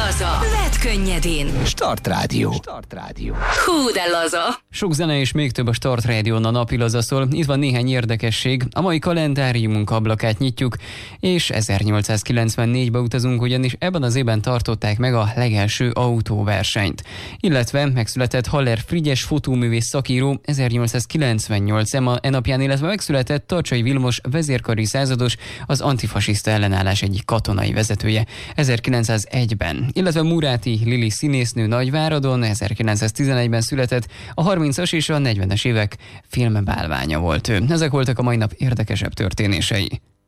Laza. Vedd könnyedén. Start Rádió. Hú, de laza. Sok zene és még több a Start Rádión a napi lazaszól. Itt van néhány érdekesség. A mai kalendáriumunk ablakát nyitjuk, és 1894-be utazunk, ugyanis ebben az évben tartották meg a legelső autóversenyt. Illetve megszületett Haller Frigyes fotóművész szakíró 1898 napján, illetve megszületett Tarcsay Vilmos vezérkari százados, az antifasiszta ellenállás egyik katonai vezetője 1901-ben. Illetve Muráti Lili színésznő Nagyváradon 1911-ben született, a 30-as és a 40-es évek filmbálványa volt ő. Ezek voltak a mai nap érdekesebb történései.